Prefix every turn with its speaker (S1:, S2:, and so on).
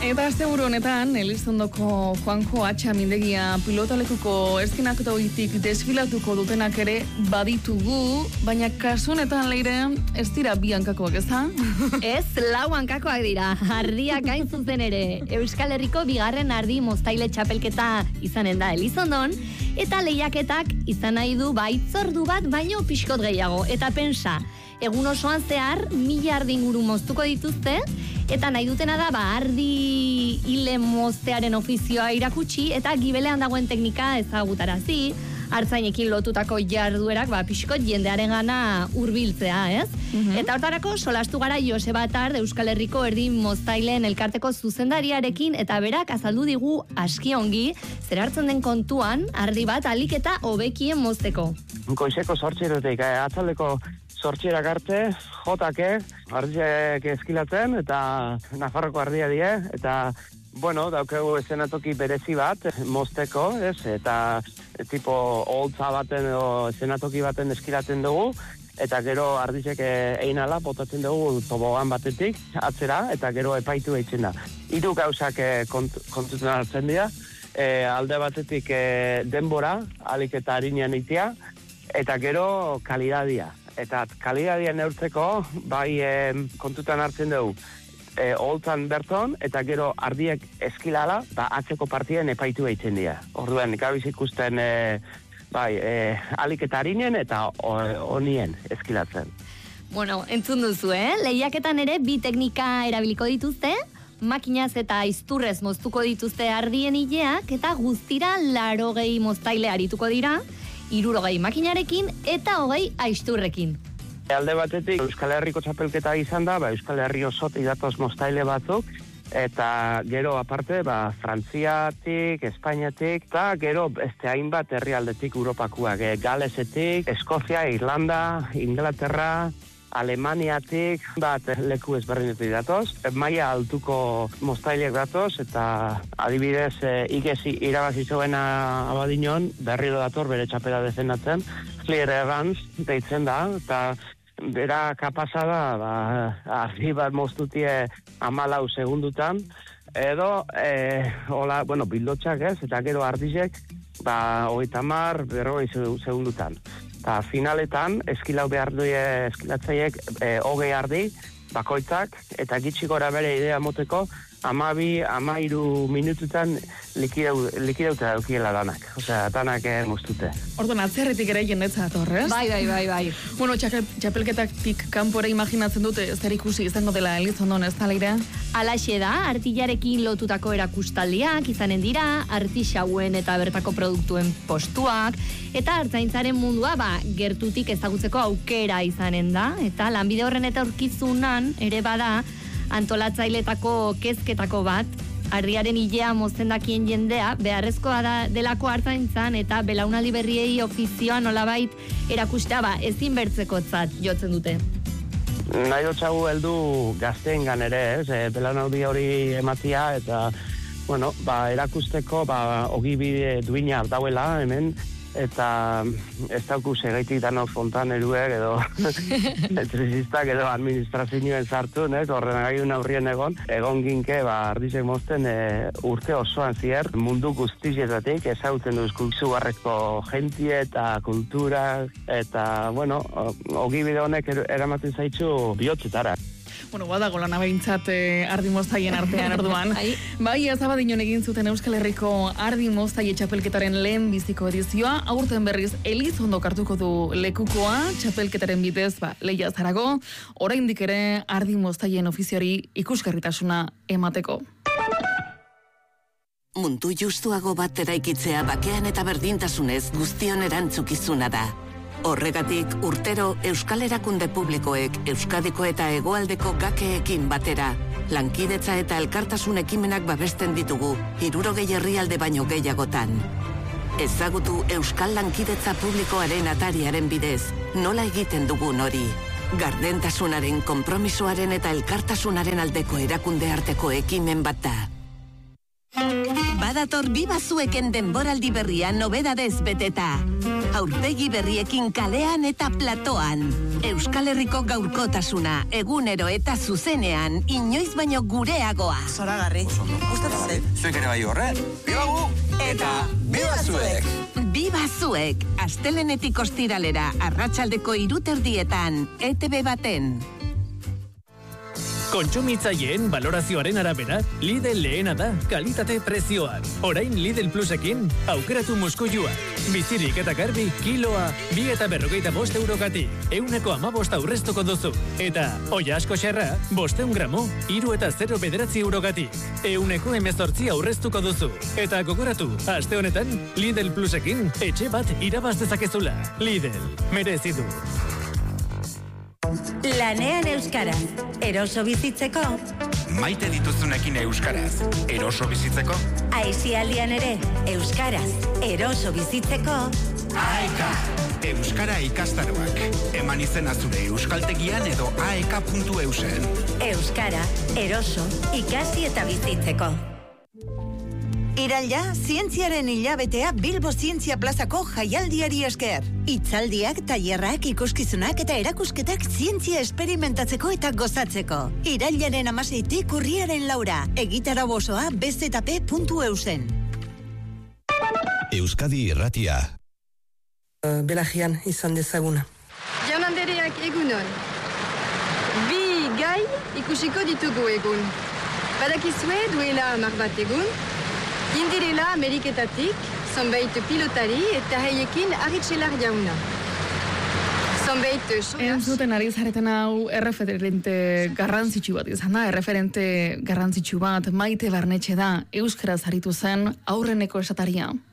S1: Eta asteburu honetan, Elizondoko Juanjo Atxamindegia pilotalekuko eszenatokitik desfilatuko dutenak ere baditugu, baina kasu honetan Leire ez dira bi hankakoak, ez da?
S2: Ez, 4 hankakoak dira, ardiak gain zuzen ere. Euskal Herriko bigarren ardi moztaile txapelketa izanen da Elizondon, eta lehiaketak izan nahi du baitzordu bat baino pixkot gehiago. Eta pensa, egun osoan zehar 1000 ardi inguru moztuko dituzte, eta nahi dutena da, ardi hile moztearen ofizioa irakutsi, eta gibelean dagoen teknika ezagutarazi, hartzainekin lotutako jarduerak, pixkot jendearen gana hurbiltzea, ez? Eta hortarako, solastu gara Joseba Atard, Euskal Herriko erdi moztaileen elkarteko zuzendariarekin, eta berak azaldu digu aski ongi, zer hartzen den kontuan, ardi bat alik eta hobekien mozteko.
S3: Goizeko 8:00, atzaldeko 8:00 arte, jotake, ardiak eskilatzen, eta Nafarroko ardia die, eta, daukegu eszenatoki berezi bat, mozteko, ez? Eta tipo oholtza baten edo eszenatoki baten eskilatzen dugu, eta gero ardizek einala botatzen dugu tobogan batetik, atzera, eta gero epaitu eitzen da. 3 gauzak kontutan hartzen dira, alde batetik denbora, alik eta harinean itia, eta gero kalidadia. Eta kalidadia neurtzeko, kontutan hartzen dugu, oholtzan berton, eta gero ardiek eskilala, atzeko partien epaitu eitzen dira. Orduan, gabiz ikusten, alik eta harinen eta honien eskilatzen.
S2: Entzun duzu, lehiaketan ere 2 teknika erabiliko dituzte, makinaz eta aizturrez moztuko dituzte ardien hileak, eta guztira 80 moztaile arituko dira, 60 makinarekin eta 20 aizturrekin.
S3: Alde batetik, Euskal Herriko txapelketa izan da, Euskal Herri osotik datoz moztaile batzuk, eta gero aparte, Frantziatik, Espainiatik, eta gero hainbat herrialdetik Europakoak, Galesetik, Eskozia, Irlanda, Inglaterra, Alemaniatik, leku ezberdinetik datoz, maila altuko moztailek datoz, eta adibidez, igezi irabazizoena abadinon, berriro dator bere txapela defendatzen, Clear Evans deitzen da, eta bera kapasa da, ardi bat moztutie 14 segundutan, edo, bildotxak ez, eta gero ardizek, 30, 40 segundutan. Eta finaletan, eskilau behar due eskilatzaiek 20 ardi, bakoitzak, eta gitxi gora bere idea moteko, 12-13 minututan likideuta daukiela danak. Osea, danak moztute.
S1: Orduan, atzerritik ere jendetza datorrez?
S2: Bai.
S1: Txapelketatik kanpora imaginatzen dute zer ikusi izango dela Elizondon, ez da, Leire?
S2: Alaxe da, artillarekin lotutako erakustaldiak izanen dira, artixauen eta bertako produktuen postuak, eta hartzaintzaren mundua, gertutik ezagutzeko aukera izanen da, eta lanbide horren eta aurkizunan ere bada, antolatzailetako kezketako bat, ardiaren hilea mozten dakien jendea, beharrezkoa delako hartzaintzan eta belaunaldi berriei ofizioa nolabait erakustea, ezin bertzekotzat jotzen dute.
S3: Nahi dutxagu heldu gazteengan ere, belaunaldi hori ematia, eta, erakusteko, ogibide duina dauela, hemen, eta ez dauku segaitik danok fontaneruek edo elektrizistak edo administrazioen sartu, ordenagailun aurrien egon ginke, ardizek mozten urte osoan zier, mundu guztietatik ezagutzen duzku izugarreko jentie eta kultura, eta, ogibide honek eramaten zaitzu bihotzetara.
S1: Badago lan abeintzat ardi moztaien artean orduan. Bai, Azabadinon egin zuten Euskal Herriko ardi moztaie txapelketaren lehen biziko edizioa, aurten berriz Elizondo hartuko du lekukoa, txapelketaren bidez, lehia zarago, oraindik ere ardi moztaien ofiziari ikusgarritasuna emateko.
S4: Mundu justuago bat eraikitzea bakean eta berdintasunez guztion erantzukizuna da. Horregatik, urtero Euskal Erakunde Publikoek Euskadiko eta Hegoaldeko gakeekin batera, lankidetza eta elkartasun ekimenak babesten ditugu, 60 herrialde baino gehiagotan. Ezagutu Euskal Lankidetza Publikoaren atariaren bidez, nola egiten dugun hori. Gardentasunaren, konpromisoaren eta elkartasunaren aldeko erakunde arteko ekimen bat da. Badator Biba zueken denboraldi berria nobedadez beteta. aurpegi berriekin kalean eta platoan. Euskal Herriko gaurkotasuna, egunero eta zuzenean, inoiz baino gureagoa.
S5: Zoragarri, gustatzen zait.
S6: Zuek ere bai horre, biba gu! Eta biba zuek!
S4: Biba zuek, astelenetik ostiralera, arratsaldeko 3:00 ETV baten.
S7: Kontsumitzaileen valorazioaren arabera, Lidl lehena da kalitate prezioan. Orain Lidl Plusekin, aukeratu muskuilua. Bizirik eta garbi, kiloa, 2,45 eurogatik. 1,15 aurreztuko duzu. Eta, oia asko xerra, 500 gramo, 3,09 eurogatik. 118 aurreztuko duzu. Eta gogoratu, aste honetan, Lidl Plusekin, etxe bat irabaz dezakezula. Lidl, merezi du.
S8: Lanean euskaraz, eroso bizitzeko.
S6: Maite dituzunekin euskaraz, eroso bizitzeko.
S8: Aisialdian ere, euskaraz, eroso bizitzeko.
S6: AEK, Euskara ikastaroak. Eman izena zure euskaltegian edo aek.eusen.
S8: Euskara, eroso, ikasi eta bizitzeko.
S5: Iraila, zientziaren hilabetea Bilbo Zientzia Plazako jaialdiari esker. Hitzaldiak, tailerrak, ikuskizunak eta erakusketak zientzia esperimentatzeko eta gozatzeko. Irailaren 16tik urriaren 4, egitarau osoa bzp.eusen.
S9: Euskadi Irratia.
S5: Belagian izan dezaguna.
S10: Jaun andereak egunon. Bi gai ikusiko ditugu egun. Badakizue duela 10 bat egun, indirela Ameriketatik, zonbait pilotari eta haiekin Aritxelar jauna. Zonbait
S1: Entzuten ari zareten hau erreferente garrantzitsu bat izan da, erreferente garrantzitsu bat Maite Barnetxe da, euskaraz aritu zen aurreneko esataria.